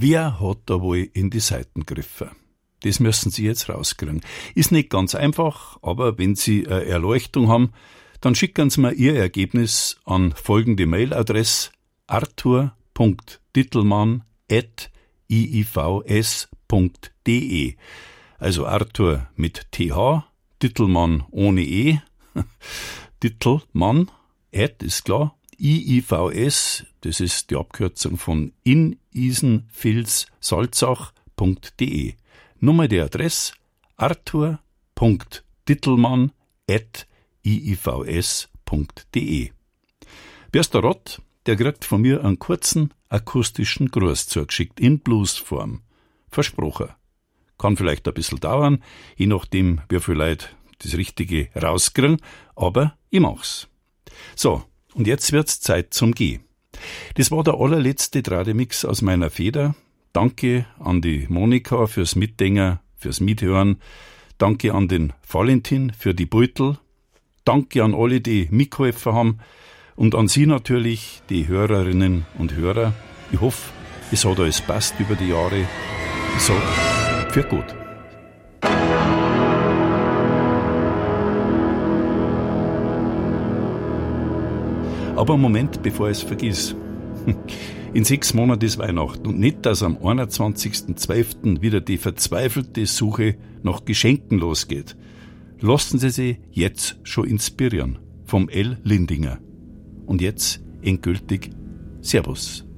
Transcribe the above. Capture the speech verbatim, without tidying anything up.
Wer hat da wohl in die Seiten gegriffen? Das müssen Sie jetzt rauskriegen. Ist nicht ganz einfach, aber wenn Sie eine Erleuchtung haben, dann schicken Sie mir Ihr Ergebnis an folgende Mailadresse arthur punkt dittelmann at i i v s punkt d e. Also Arthur mit T H, Dittelmann ohne E, Dittelmann, at ist klar, I I V S, das ist die Abkürzung von in Isen Vils Salzach punkt d e. Nummer der Adresse arthur punkt dittelmann at i i v s punkt d e. Wer's da rot, der kriegt von mir einen kurzen akustischen Gruß zugeschickt in Bluesform. Versprochen. Kann vielleicht ein bisschen dauern, je nachdem, wie viel Leute das Richtige rauskriegen, aber ich mach's. So, und jetzt wird's Zeit zum Geh. Das war der allerletzte Trademix aus meiner Feder. Danke an die Monika fürs Mitdenken, fürs Mithören. Danke an den Valentin für die Beutel. Danke an alle, die mitgeholfen haben. Und an Sie natürlich, die Hörerinnen und Hörer. Ich hoffe, es hat alles passt über die Jahre. Ich sag, für gut. Aber Moment, bevor ich es vergiss. In sechs Monaten ist Weihnachten und nicht, dass am einundzwanzigsten zwölften wieder die verzweifelte Suche nach Geschenken losgeht. Lassen Sie sich jetzt schon inspirieren vom L. Lindinger. Und jetzt endgültig Servus.